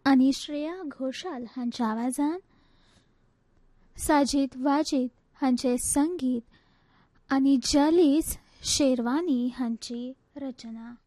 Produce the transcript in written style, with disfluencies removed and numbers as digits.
आनी श्रेया घोषाल हांच्या आवाजान साजीद वाजीद हांचे संगीत आनी जलीस शेरवानी हांची रचना.